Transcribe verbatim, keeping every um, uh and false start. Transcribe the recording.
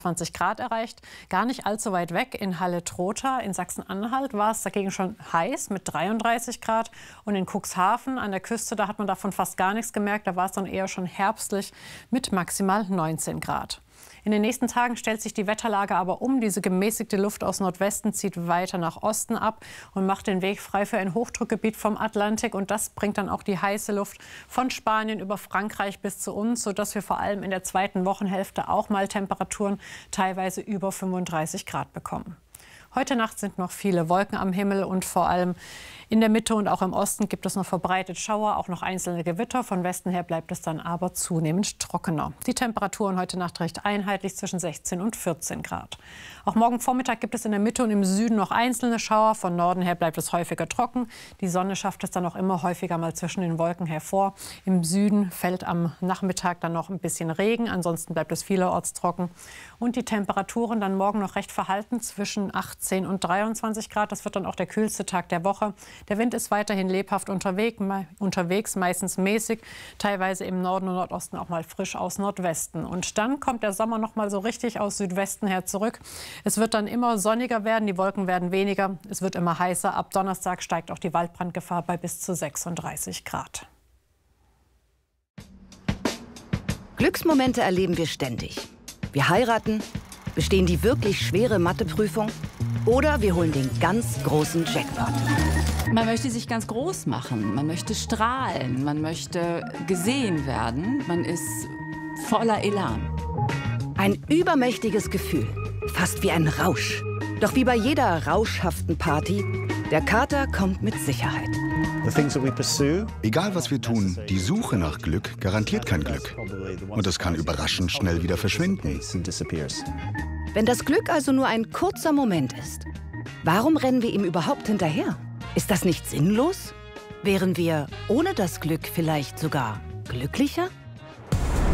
zwanzig Grad erreicht. Gar nicht allzu weit weg in Halle-Trotha in Sachsen-Anhalt war es dagegen schon heiß mit dreiunddreißig Grad. Und in Cuxhaven an der Küste, da hat man davon fast gar nichts gemerkt. Da war es dann eher schon herbstlich mit maximal neunzehn Grad. In den nächsten Tagen stellt sich die Wetterlage aber um. Diese gemäßigte Luft aus Nordwesten zieht weiter nach Osten ab und macht den Weg frei für ein Hochdruckgebiet vom Atlantik. Und das bringt dann auch die heiße Luft von Spanien über Frankreich bis zu uns, sodass wir vor allem in der zweiten Wochenhälfte auch mal Temperaturen teilweise über fünfunddreißig Grad bekommen. Heute Nacht sind noch viele Wolken am Himmel und vor allem in der Mitte und auch im Osten gibt es noch verbreitet Schauer, auch noch einzelne Gewitter. Von Westen her bleibt es dann aber zunehmend trockener. Die Temperaturen heute Nacht recht einheitlich zwischen sechzehn und vierzehn Grad. Auch morgen Vormittag gibt es in der Mitte und im Süden noch einzelne Schauer. Von Norden her bleibt es häufiger trocken. Die Sonne schafft es dann auch immer häufiger mal zwischen den Wolken hervor. Im Süden fällt am Nachmittag dann noch ein bisschen Regen. Ansonsten bleibt es vielerorts trocken. Und die Temperaturen dann morgen noch recht verhalten zwischen achtzehn und dreiundzwanzig Grad. Das wird dann auch der kühlste Tag der Woche. Der Wind ist weiterhin lebhaft unterwegs, meistens mäßig, teilweise im Norden und Nordosten auch mal frisch aus Nordwesten. Und dann kommt der Sommer noch mal so richtig aus Südwesten her zurück. Es wird dann immer sonniger werden, die Wolken werden weniger, es wird immer heißer. Ab Donnerstag steigt auch die Waldbrandgefahr bei bis zu sechsunddreißig Grad. Glücksmomente erleben wir ständig. Wir heiraten, bestehen die wirklich schwere Matheprüfung oder wir holen den ganz großen Jackpot. Man möchte sich ganz groß machen, man möchte strahlen, man möchte gesehen werden, man ist voller Elan. Ein übermächtiges Gefühl, fast wie ein Rausch. Doch wie bei jeder rauschhaften Party, der Kater kommt mit Sicherheit. Egal was wir tun, die Suche nach Glück garantiert kein Glück. Und es kann überraschend schnell wieder verschwinden. Wenn das Glück also nur ein kurzer Moment ist, warum rennen wir ihm überhaupt hinterher? Ist das nicht sinnlos? Wären wir ohne das Glück vielleicht sogar glücklicher?